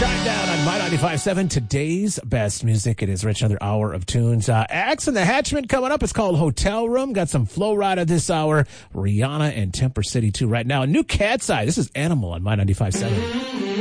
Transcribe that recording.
Shinedown on My 95.7, today's best music. It is Rich, another hour of tunes. Axe and the Hatchman coming up. It's called Hotel Room. Got some Flow Rida this hour. Rihanna and Temper City, too, right now. A new Cat's Eye. This is Animal on My 95.7.